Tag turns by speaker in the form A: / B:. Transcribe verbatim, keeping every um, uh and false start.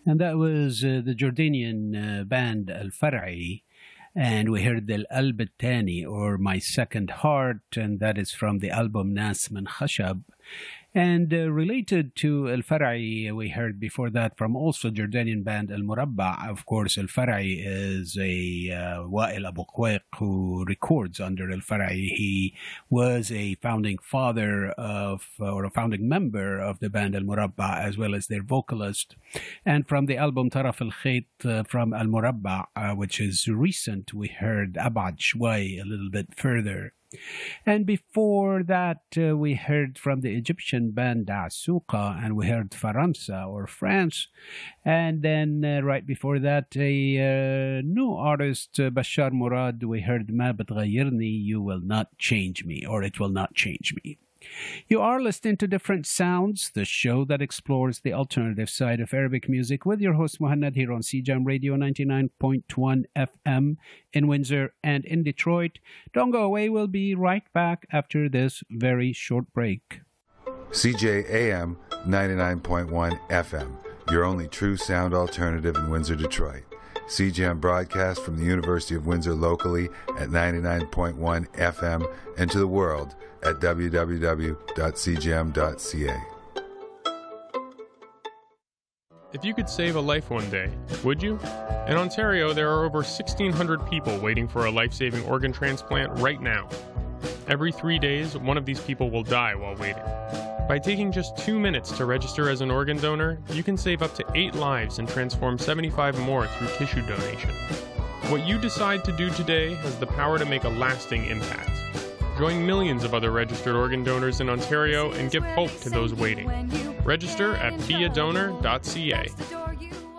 A: And that was uh, the Jordanian uh, band Al Far'i. And we heard the Al Battani, or My Second Heart, and that is from the album Nas Min Khashab. And uh, related to Al Far'i, we heard before that from also Jordanian band Al Murabba. Of course, Al Far'i is a uh, Wa'il Abu Quwayq who records under Al Far'i. He was a founding father of, or a founding member of the band Al Murabba, as well as their vocalist. And from the album Taraf Al Khayt uh, from Al Murabba, uh, which is recent, we heard Abad Shway a little bit further. And before that, uh, we heard from the Egyptian band Asuqa, and we heard Faransa, or France. And then uh, right before that, a uh, new artist, uh, Bashar Murad, we heard Ma Btghayirni, You Will Not Change Me, or It Will Not Change Me. You are listening to Different Sounds, the show that explores the alternative side of Arabic music, with your host Muhannad here on C J A M Radio ninety-nine point one F M in Windsor and in Detroit. Don't go away, we'll be right back after this very short break.
B: C J A M ninety-nine point one F M, your only true sound alternative in Windsor, Detroit. C J A M broadcast from the University of Windsor locally at ninety-nine point one F M and to the world at w w w dot c j m dot c a.
C: If you could save a life one day, would you? In Ontario, there are over sixteen hundred people waiting for a life-saving organ transplant right now. Every three days, one of these people will die while waiting. By taking just two minutes to register as an organ donor, you can save up to eight lives and transform seventy-five more through tissue donation. What you decide to do today has the power to make a lasting impact. Join millions of other registered organ donors in Ontario and give hope to those waiting. Register at be a donor dot c a.